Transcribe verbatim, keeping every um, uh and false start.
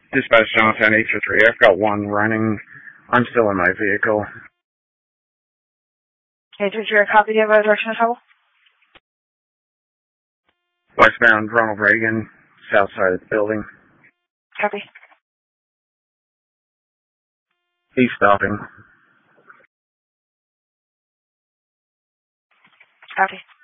Dispatch Johnstown eight two three. I've got one running. I'm still in my vehicle. eight two three, copy. Do you have a direction of travel? Westbound Ronald Reagan, south side of the building. Copy. He's stopping. Copy.